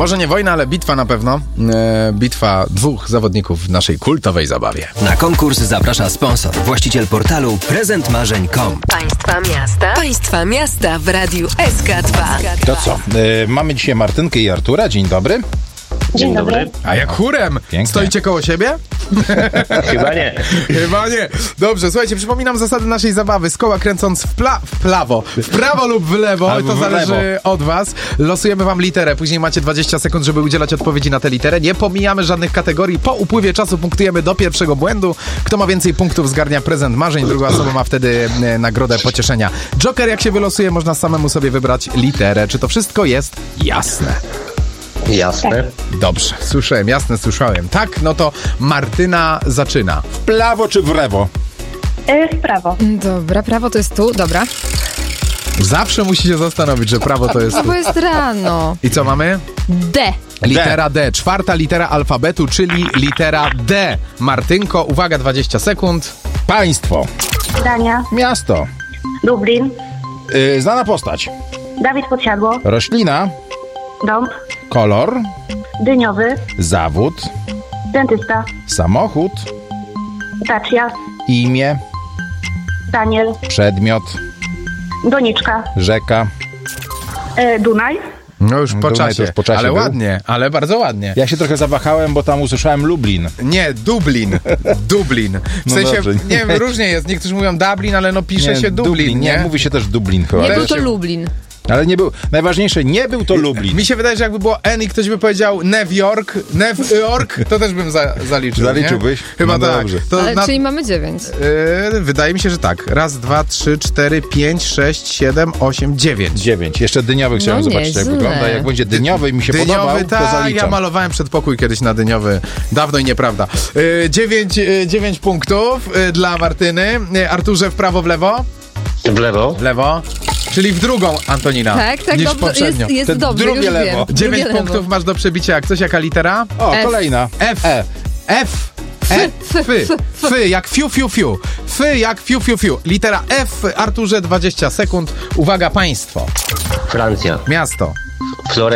Może nie wojna, ale bitwa na pewno. Bitwa dwóch zawodników w naszej kultowej zabawie. Na konkurs zaprasza sponsor, właściciel portalu prezentmarzeń.com. Państwa miasta w Radiu SK2. To co? Mamy dzisiaj Martynkę i Artura. Dzień dobry. Dzień dobry. A jak chórem? Pięknie. Stoicie koło siebie? Chyba nie. Chyba nie. Dobrze, słuchajcie, przypominam zasady naszej zabawy. Z koła kręcąc w prawo lub w lewo, Albo to w zależy lewo. od was. Losujemy wam literę, później macie 20 sekund, żeby udzielać odpowiedzi na tę literę. Nie pomijamy żadnych kategorii. Po upływie czasu punktujemy do pierwszego błędu. Kto ma więcej punktów, zgarnia prezent marzeń, druga osoba ma wtedy nagrodę pocieszenia. Joker, jak się wylosuje, można samemu sobie wybrać literę. Czy to wszystko jest jasne? Jasne. Dobrze, słyszałem, jasne, słyszałem. Tak, no to Martyna zaczyna. W prawo czy w lewo? W prawo. Dobra, prawo to jest tu, dobra. Zawsze musi się zastanowić, że prawo to jest... Bo jest rano. I co mamy? D. Litera D. Czwarta litera alfabetu, czyli litera D. Martynko, uwaga, 20 sekund. Państwo. Dania. Miasto. Lublin. Znana postać. Dawid Podsiadło. Roślina. Dąb. Kolor. Dyniowy. Zawód. Dentysta. Samochód. Dacia. Imię. Daniel. Przedmiot. Doniczka. Rzeka. Dunaj. No już po Dunaj to czasie. już po czasie ale był. ładnie, ale bardzo ładnie. Ja się trochę zawahałem, bo tam usłyszałem Lublin. Nie, Dublin. Dublin. W No sensie, dobrze. nie wiem, różnie jest. Niektórzy mówią Dublin, ale no pisze się Dublin, Nie, nie? mówi się też Dublin chyba. Nie też był to się- Lublin. Ale nie był, najważniejsze, nie był to Lublin. Mi się wydaje, że jakby było N i ktoś by powiedział New York, to też bym zaliczył, Zaliczyłbyś? Nie? Chyba No tak. dobrze. To Ale czyli mamy 9. wydaje mi się, że tak. Raz, dwa, 3, 4, 5, 6, 7, 8, 9. 9. Jeszcze dyniowy chciałem No zobaczyć, jak nieźle. wygląda. Jak będzie dyniowy i mi się podobał, Dyniowy, to tak, ja zaliczam. malowałem przedpokój kiedyś na dyniowy. Dawno i nieprawda. 9 punktów dla Martyny. Arturze, w prawo, w lewo? W lewo. W lewo. Czyli w drugą, Antonina. Tak, niż dobrze, poprzednio. jest Te dobrze, drugie już lewo. wiem. 9 Drugie punktów lewo. masz do przebicia. Jak coś, jaka litera? O, F. kolejna. F. E. F. F, jak fiu, fiu, fiu. F, jak fiu, fiu, fiu. Litera F, Arturze, 20 sekund. Uwaga, państwo. Francja. Miasto. Florencja.